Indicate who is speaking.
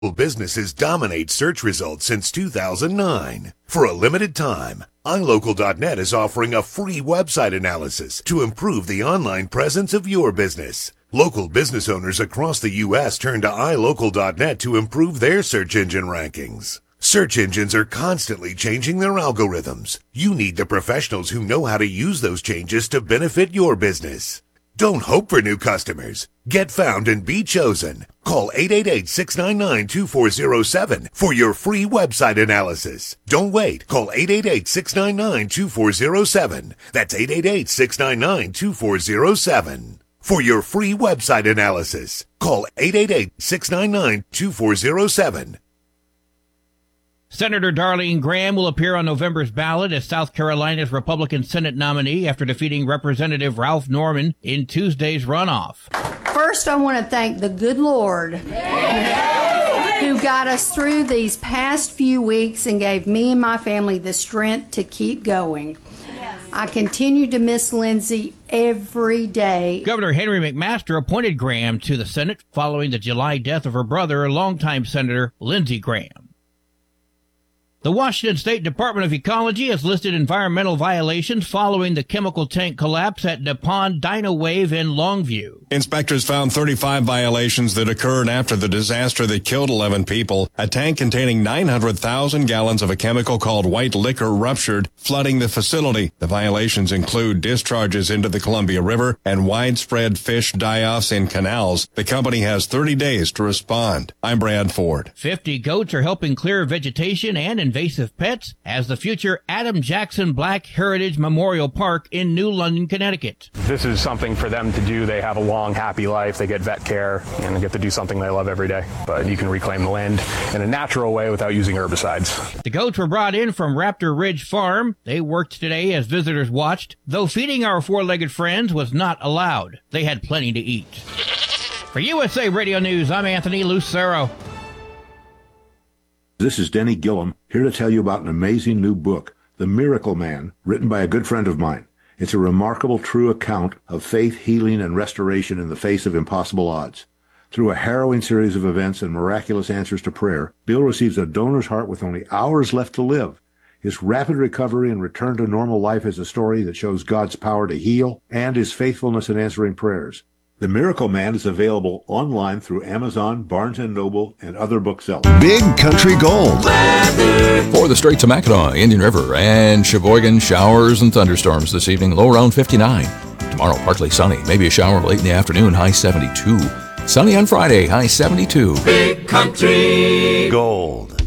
Speaker 1: Businesses dominate search results since 2009. For a limited time, iLocal.net is offering a free website analysis to improve the online presence of your business. Local business owners across the U.S. turn to iLocal.net to improve their search engine rankings. Search engines are constantly changing their algorithms. You need the professionals who know how to use those changes to benefit your business. Don't hope for new customers. Get found and be chosen. Call 888-699-2407 for your free website analysis. Don't wait. Call 888-699-2407. That's 888-699-2407. For your free website analysis, call 888-699-2407.
Speaker 2: Senator Darlene Graham will appear on November's ballot as South Carolina's Republican Senate nominee after defeating Representative Ralph Norman in Tuesday's runoff.
Speaker 3: First, I want to thank the good Lord who got us through these past few weeks and gave me and my family the strength to keep going. I continue to miss Lindsay every day.
Speaker 2: Governor Henry McMaster appointed Graham to the Senate following the July death of her brother, longtime Senator Lindsey Graham. The Washington State Department of Ecology has listed environmental violations following the chemical tank collapse at Nippon Dynawave in Longview.
Speaker 4: Inspectors found 35 violations that occurred after the disaster that killed 11 people. A tank containing 900,000 gallons of a chemical called white liquor ruptured, flooding the facility. The violations include discharges into the Columbia River and widespread fish die-offs in canals. The company has 30 days to respond. I'm Brad Ford.
Speaker 2: 50 goats are helping clear vegetation and invasive pets as the future Adam Jackson Black Heritage Memorial Park in New London, Connecticut.
Speaker 5: This is something for them to do. They have a long, happy life. They get vet care and they get to do something they love every day. But you can reclaim the land in a natural way without using herbicides.
Speaker 2: The goats were brought in from Raptor Ridge Farm. They worked today as visitors watched, though feeding our four-legged friends was not allowed. They had plenty to eat. For USA Radio News, I'm Anthony Lucero.
Speaker 6: This is Denny Gillum, here to tell you about an amazing new book, The Miracle Man, written by a good friend of mine. It's a remarkable, true account of faith, healing, and restoration in the face of impossible odds. Through a harrowing series of events and miraculous answers to prayer, Bill receives a donor's heart with only hours left to live. His rapid recovery and return to normal life is a story that shows God's power to heal and his faithfulness in answering prayers. The Miracle Man is available online through Amazon, Barnes & Noble, and other booksellers.
Speaker 7: Big Country Gold. For the Straits of Mackinac, Indian River, and Sheboygan, showers and thunderstorms this evening, low around 59. Tomorrow, partly sunny, maybe a shower late in the afternoon, high 72. Sunny on Friday, high 72.
Speaker 1: Big Country Gold.